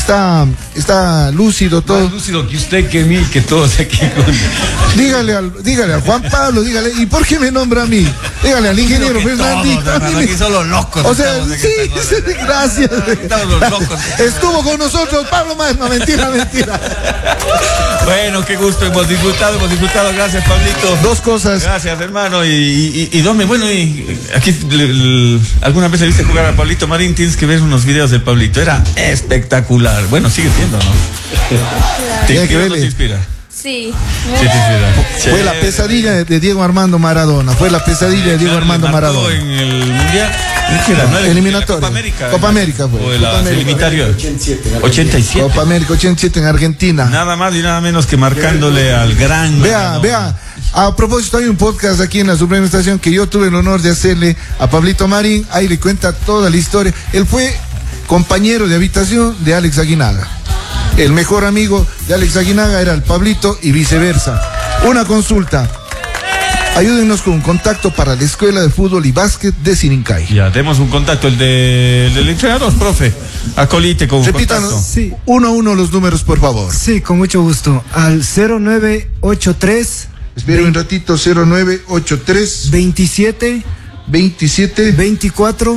A: está lúcido todo.
G: Más lúcido que usted, que mí, que todos aquí.
A: Dígale al Juan Pablo, dígale, ¿y por qué me nombra a mí? Dígale al ingeniero Fernandito.
B: Aquí son los locos.
A: O sea, sí, gracias.
B: Estamos los locos.
A: Estuvo con nosotros Pablo Más, no, mentira.
B: Bueno, qué gusto, hemos disfrutado, gracias Pablito.
A: Dos cosas.
B: Gracias, hermano, y Dome, bueno, y aquí alguna vez le viste jugar a Pablito Marín, tienes que ver unos videos del Pablito, era espectacular. Bueno, sigue siendo, ¿no?
F: Claro.
A: Tiene que
B: ¿Te
A: verle.
B: inspira?
F: Sí.
B: Sí, te inspira.
A: Fue la pesadilla de Diego Armando Maradona.
B: En el Mundial. ¿Qué era? ¿No?
A: Eliminatorio.
B: Copa América
A: fue.
B: O el eliminatorio. 87.
A: Copa América 87 en Argentina.
B: Nada más y nada menos que marcándole al gran.
A: Vea. A propósito, hay un podcast aquí en la Suprema Estación que yo tuve el honor de hacerle a Pablito Marín. Ahí le cuenta toda la historia. Él fue compañero de habitación de Alex Aguinaga. El mejor amigo de Alex Aguinaga era el Pablito y viceversa. Una consulta. Ayúdennos con un contacto para la Escuela de Fútbol y Básquet de Sirincay.
B: Ya, demos un contacto, el del entrenador, profe. Acolite con un
A: Repítanos,
B: contacto.
E: Sí.
A: 1 a 1 los números, por favor.
E: Sí, con mucho gusto. Al 0983
A: Espera un ratito, 0983
E: 27
A: 27
E: 24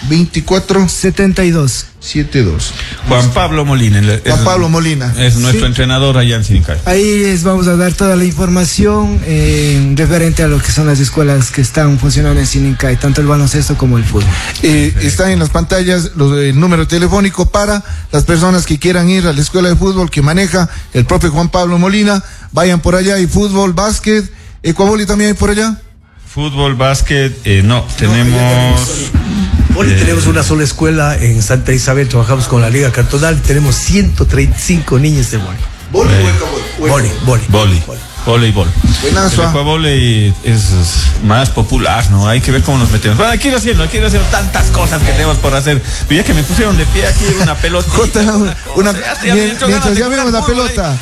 A: 72
B: Juan Pablo Molina.
A: Juan Pablo Molina.
B: Es nuestro entrenador allá en Sirincay.
E: Ahí les vamos a dar toda la información referente a lo que son las escuelas que están funcionando en Sirincay, tanto el baloncesto como el fútbol.
A: Está en las pantallas el número telefónico para las personas que quieran ir a la escuela de fútbol que maneja el propio Juan Pablo Molina. Vayan por allá, hay fútbol, básquet, ecuavoli también hay por allá.
B: Fútbol, básquet, no, tenemos...
H: Tenemos una sola escuela en Santa Isabel, trabajamos con la Liga Cartonal, tenemos 135 niños de
B: Voleibol.
A: Buenazo.
B: El voleibol es más popular, ¿no? Hay que ver cómo nos metemos. Bueno, hay que ir haciendo tantas cosas que tenemos por hacer. Pero ya que me pusieron de pie aquí una pelota.
A: Mientras ya vemos la pelota,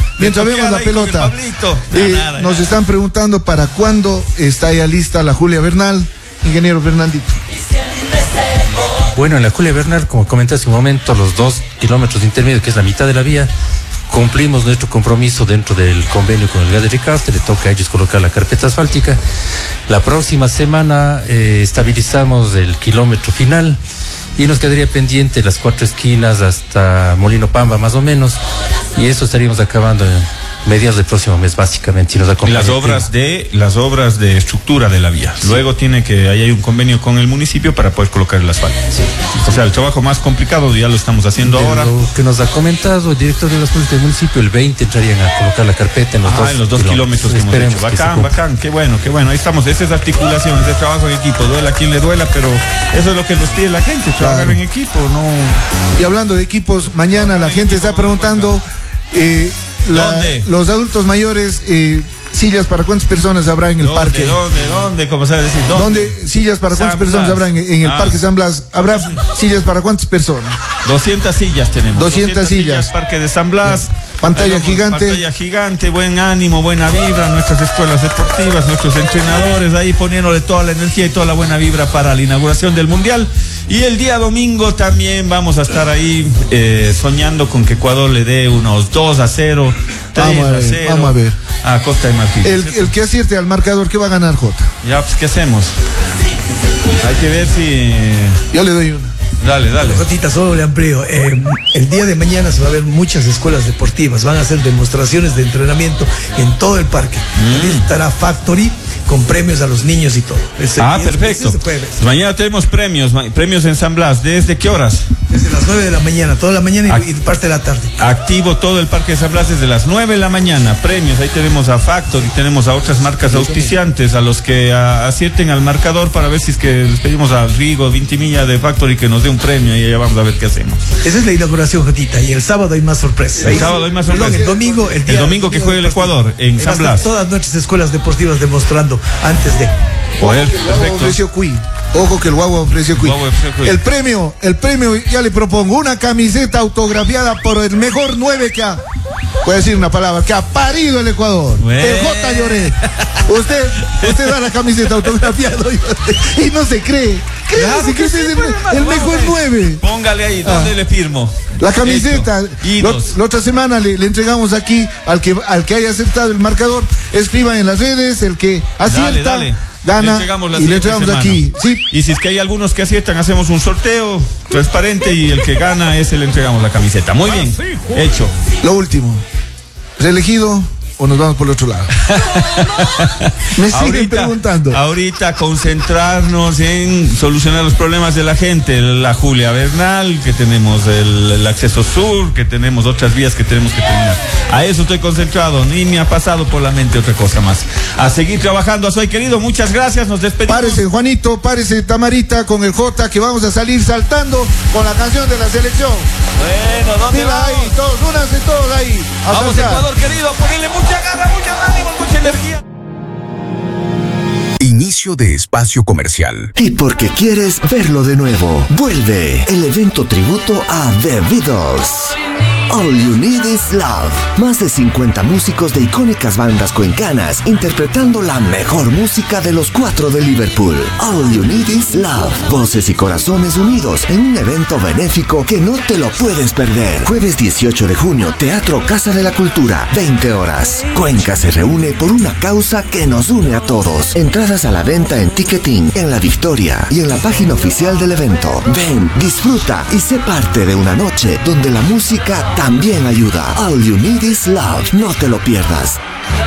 A: nos están preguntando para cuándo está ya lista la Julia Bernal, ingeniero Fernandito.
C: Bueno, en la Julia Bernal, como comenté hace un momento, los 2 kilómetros intermedios, que es la mitad de la vía, cumplimos nuestro compromiso dentro del convenio con el GAD de Ricaste, le toca a ellos colocar la carpeta asfáltica. La próxima semana estabilizamos el kilómetro final y nos quedaría pendiente las 4 esquinas hasta Molino Pamba más o menos, y eso estaríamos acabando en mediados del próximo mes básicamente. Y nos acompaña
B: las obras de estructura de la vía. Sí. Luego ahí hay un convenio con el municipio para poder colocar el asfalto. Sí. O sea, el trabajo más complicado ya lo estamos haciendo ahora.
C: Lo que nos ha comentado el director de las políticas del municipio, el 20 entrarían a colocar la carpeta en los 2 kilómetros que hemos hecho. Bacán, qué bueno. Ahí estamos, esa es articulación, ese trabajo en equipo, duela a quien le duela, pero eso es lo que nos pide la gente, trabajar en equipo, ¿no?
A: Y hablando de equipos, mañana la gente está preguntando, los adultos mayores sillas para cuántas personas habrá en el parque?
B: ¿Dónde? ¿Cómo sabe decir?
A: ¿Dónde sillas para cuántas personas habrá en el Parque San Blas? ¿Habrá sillas para cuántas personas?
B: 200 sillas tenemos.
A: 200 sillas.
B: Parque de San Blas.
A: Pantalla gigante.
B: Pantalla gigante, buen ánimo, buena vibra, nuestras escuelas deportivas, nuestros entrenadores ahí poniéndole toda la energía y toda la buena vibra para la inauguración del Mundial. Y el día domingo también vamos a estar ahí soñando con que Ecuador le dé unos 2-0, 3-0.
A: Vamos a ver.
B: A Costa de Marfil.
A: El que acierte al marcador, ¿qué va a ganar, Jota?
B: Ya, pues, ¿qué hacemos? Hay que ver si...
A: Yo le doy una.
B: Dale.
H: Jotita, solo le amplío. El día de mañana se va a ver muchas escuelas deportivas. Van a hacer demostraciones de entrenamiento en todo el parque. También estará Factory con premios a los niños y todo.
B: Perfecto. Mañana tenemos premios en San Blas. ¿Desde qué horas?
H: Desde las 9 de la mañana, toda la mañana y parte de la tarde.
B: Activo todo el Parque de San Blas desde las 9 de la mañana. Premios, ahí tenemos a Factory, tenemos a otras marcas auspiciantes, a los que acierten al marcador para ver si es que les pedimos a Rigo, Vintimilla de Factory que nos dé un premio y ya vamos a ver qué hacemos.
H: Esa es la inauguración, Jotita, y el sábado hay más sorpresas.
B: El domingo que juegue el Ecuador en San Blas.
H: Todas nuestras escuelas deportivas demostrando antes de...
B: Perfecto.
A: Ojo que el guagua ofreció Cuy. El premio, ya le propongo, una camiseta autografiada por el mejor 9 que ha... Voy a decir una palabra, que ha parido el Ecuador. El J. Lloré. Usted da la camiseta autografiada y no se cree. Créase que es el mejor 9.
B: Póngale ahí, ¿dónde le firmo?
A: La camiseta. La otra semana le entregamos aquí al que haya aceptado el marcador. Escriban en las redes, el que acierta. Gana y le entregamos aquí. ¿Sí?
B: Y si es que hay algunos que aciertan, hacemos un sorteo transparente y el que gana ese le entregamos la camiseta. Muy bien, hecho.
A: Lo último, ¿reelegido o nos vamos por el otro lado? Me siguen preguntando.
B: Ahorita concentrarnos en solucionar los problemas de la gente. La Julia Bernal, que tenemos el acceso sur, que tenemos otras vías que tenemos que terminar. A eso estoy concentrado, ni me ha pasado por la mente otra cosa más. A seguir trabajando, soy querido, muchas gracias, nos despedimos.
A: Párese Juanito, párese Tamarita con el J, que vamos a salir saltando con la canción de la selección.
B: Bueno, ¿dónde vamos?
A: Ahí, todos, únanse todos ahí.
B: Vamos Ecuador querido, ponle mucha garra, mucha ánimo, mucha energía.
I: Inicio de espacio comercial.
J: Y porque quieres verlo de nuevo, vuelve el evento tributo a The Beatles. All You Need Is Love. Más de 50 músicos de icónicas bandas cuencanas interpretando la mejor música de los 4 de Liverpool. All You Need Is Love. Voces y corazones unidos en un evento benéfico que no te lo puedes perder. Jueves 18 de junio, Teatro Casa de la Cultura, 20 horas. Cuenca se reúne por una causa que nos une a todos. Entradas a la venta en Ticketing, en La Victoria y en la página oficial del evento. Ven, disfruta y sé parte de una noche donde la música también ayuda. All You Need Is Love. No te lo pierdas.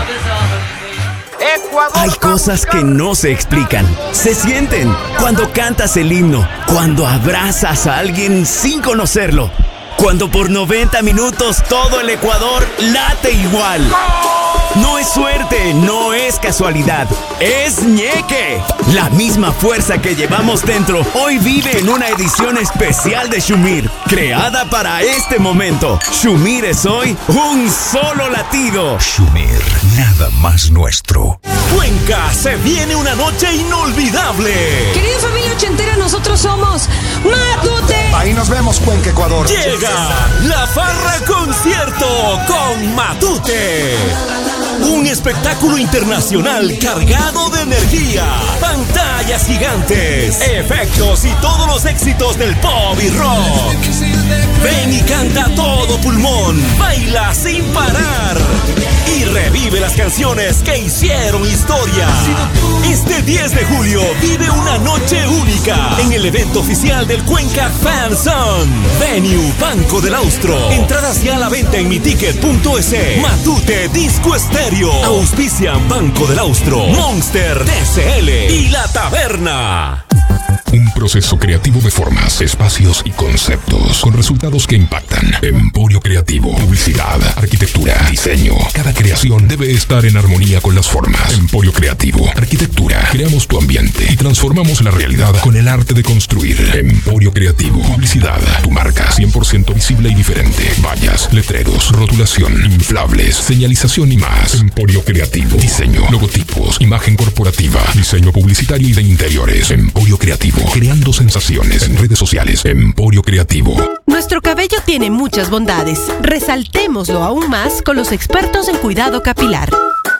K: Hay cosas que no se explican, se sienten cuando cantas el himno, cuando abrazas a alguien sin conocerlo, cuando por 90 minutos todo el Ecuador late igual. No es suerte, no es casualidad, es ñeque. La misma fuerza que llevamos dentro hoy vive en una edición especial de Shumir, creada para este momento. Shumir es hoy un solo latido.
I: Shumir, nada más nuestro.
K: Cuenca, se viene una noche inolvidable.
L: Querida familia ochentera, nosotros somos Matute.
I: Ahí nos vemos, Cuenca, Ecuador.
K: Llega La Farra Concierto con Matute. Un espectáculo internacional cargado de energía, pantallas gigantes, efectos y todos los éxitos del pop y rock. Ven y canta a todo pulmón, baila sin parar y revive las canciones que hicieron historia. Este 10 de julio vive una noche única en el evento oficial del Cuenca Fan Zone. Venue Banco del Austro. Entradas ya a la venta en miticket.es. Matute Disco Estéreo. Auspician Banco del Austro, Monster, TCL y La Taberna.
M: Un proceso creativo de formas, espacios y conceptos con resultados que impactan. Emporio Creativo. Publicidad, arquitectura, diseño. Cada creación debe estar en armonía con las formas. Emporio Creativo. Arquitectura. Creamos tu ambiente y transformamos la realidad con el arte de construir. Emporio Creativo. Publicidad. Tu marca 100% visible y diferente. Vallas, letreros, rotulación, inflables, señalización y más. Emporio Creativo. Diseño, logotipos, imagen corporativa, diseño publicitario y de interiores. Emporio Creativo. Creando sensaciones en redes sociales. Emporio Creativo.
N: Nuestro cabello tiene muchas bondades. Resaltémoslo aún más con los expertos en cuidado capilar.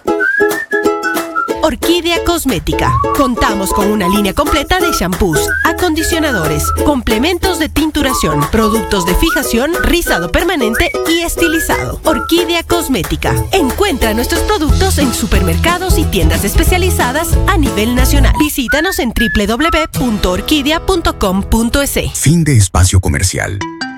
N: Orquídea Cosmética. Contamos con una línea completa de shampoos, acondicionadores, complementos de tinturación, productos de fijación, rizado permanente y estilizado. Orquídea Cosmética. Encuentra nuestros productos en supermercados y tiendas especializadas a nivel nacional. Visítanos en www.orquidea.com.es.
I: Fin de espacio comercial.